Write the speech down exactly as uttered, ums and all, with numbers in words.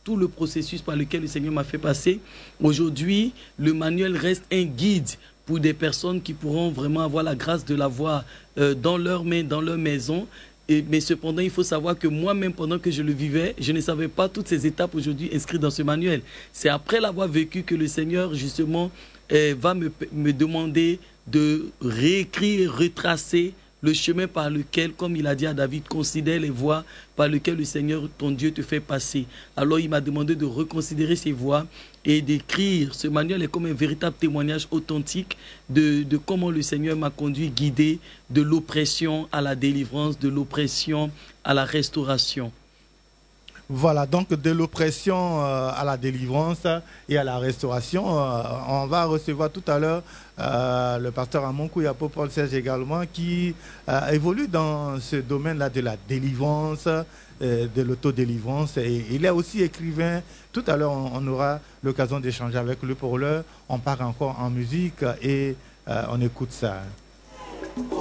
tout le processus par lequel le Seigneur m'a fait passer. Aujourd'hui, le manuel reste un guide pour des personnes qui pourront vraiment avoir la grâce de l'avoir euh, dans leurs mains, dans leur maison. Et, mais cependant, il faut savoir que moi-même, pendant que je le vivais, je ne savais pas toutes ces étapes aujourd'hui inscrites dans ce manuel. C'est après l'avoir vécu que le Seigneur, justement, euh, va me, me demander de réécrire, retracer le chemin par lequel, comme il a dit à David, considère les voies par lesquelles le Seigneur, ton Dieu, te fait passer. Alors il m'a demandé de reconsidérer ces voies et d'écrire. Ce manuel est comme un véritable témoignage authentique de, de comment le Seigneur m'a conduit, guidé de l'oppression à la délivrance, de l'oppression à la restauration. Voilà, donc de l'oppression euh, à la délivrance et à la restauration. Euh, on va recevoir tout à l'heure euh, le pasteur Amon Kouyapo Paul Serge également, qui euh, évolue dans ce domaine-là de la délivrance, euh, de l'autodélivrance. Et il est aussi écrivain. Tout à l'heure, on, on aura l'occasion d'échanger avec lui. Pour l'heure, on part encore en musique et euh, on écoute ça.